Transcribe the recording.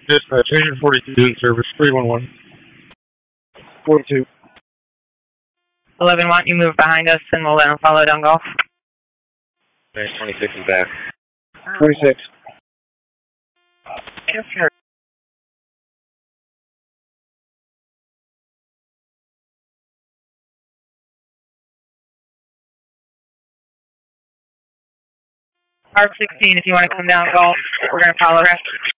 Dispatch, Agent 42 in service, 311. 42. 11, why don't you move behind us and we'll let them follow down Golf. 26 is back. 26. Yes, sir. Park 16, if you want to come down Golf, we're going to follow her.